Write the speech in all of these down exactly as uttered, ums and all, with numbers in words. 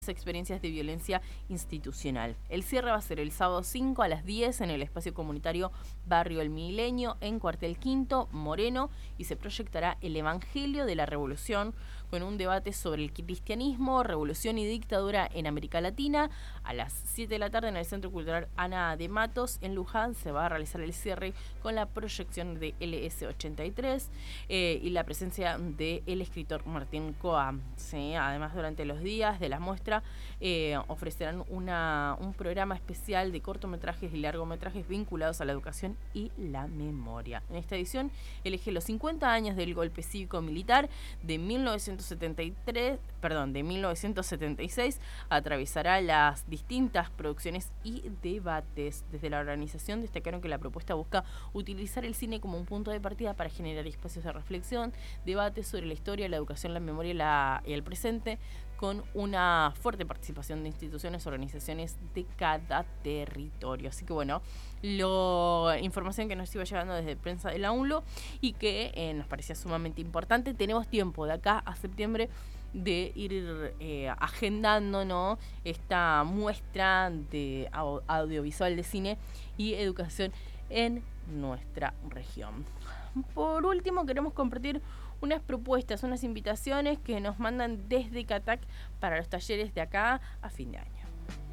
experiencias de violencia institucional. El cierre va a ser el sábado cinco a las diez en el espacio comunitario Barrio El Milenio en Cuartel Quinto, Moreno, y se proyectará el Evangelio de la Revolución con un debate sobre el cristianismo, revolución y dictadura en América Latina. A las siete de la tarde en el Centro Cultural Ana de Matos en Luján se va a realizar el cierre con la proyección de L S ochenta y tres eh, y la presencia del escritor Martín Coa. ¿Sí? Además, durante los días de la muestra Eh, ofrecerán una, un programa especial de cortometrajes y largometrajes vinculados a la educación y la memoria. En esta edición elige los cincuenta años del golpe cívico-militar de mil novecientos setenta y tres, perdón, de mil novecientos setenta y seis, atravesará las distintas producciones y debates. Desde la organización destacaron que la propuesta busca utilizar el cine como un punto de partida para generar espacios de reflexión, debates sobre la historia, la educación, la memoria y, la, y el presente, con una fuerte participación de instituciones, organizaciones de cada territorio. Así que bueno, lo información que nos iba llegando desde prensa de la U N L O y que eh, nos parecía sumamente importante. Tenemos tiempo de acá a septiembre de ir eh, agendando, ¿no?, esta muestra de audiovisual de cine y educación en nuestra región. Por último, queremos compartir unas propuestas, unas invitaciones que nos mandan desde CATAC para los talleres de acá a fin de año.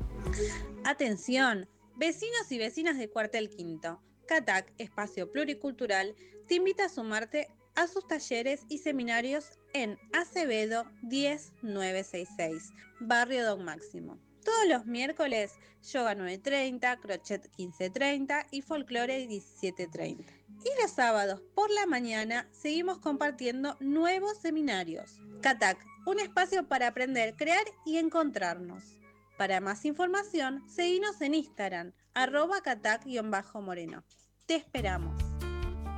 Atención, vecinos y vecinas de Cuartel Quinto. CATAC, Espacio Pluricultural, te invita a sumarte a sus talleres y seminarios en Acevedo diez mil novecientos sesenta y seis, Barrio Don Máximo. Todos los miércoles, yoga nueve treinta, crochet quince treinta y folclore diecisiete treinta. Y los sábados por la mañana seguimos compartiendo nuevos seminarios. CATAC, un espacio para aprender, crear y encontrarnos. Para más información, seguinos en Instagram, arroba catac-moreno. Te esperamos.